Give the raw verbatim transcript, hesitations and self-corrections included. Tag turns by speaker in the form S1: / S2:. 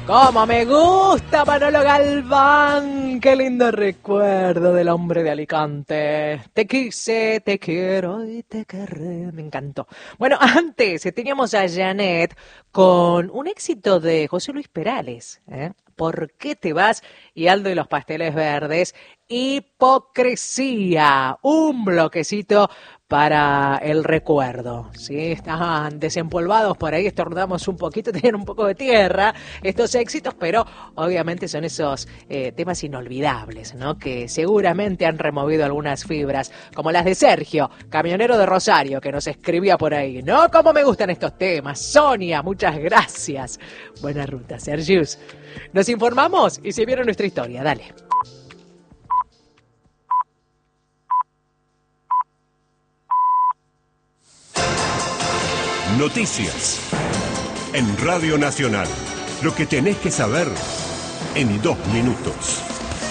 S1: ¡Cómo me gusta Manolo Galván! ¡Qué lindo recuerdo del hombre de Alicante! Te quise, te quiero y te querré. Me encantó. Bueno, antes teníamos a Janet con un éxito de José Luis Perales, ¿eh? ¿Por qué te vas? Y Aldo y los Pasteles Verdes. Hipocresía. Un bloquecito para el recuerdo, ¿sí? Estaban desempolvados por ahí, estornudamos un poquito, tenían un poco de tierra estos éxitos, pero obviamente son esos eh, temas inolvidables, ¿no? Que seguramente han removido algunas fibras, como las de Sergio, camionero de Rosario, que nos escribía por ahí, ¿no? ¿Cómo me gustan estos temas? Sonia, muchas gracias. Buena ruta, Sergius. Nos informamos y se vieron nuestra historia, dale.
S2: Noticias en Radio Nacional. Lo que tenés que saber en dos minutos.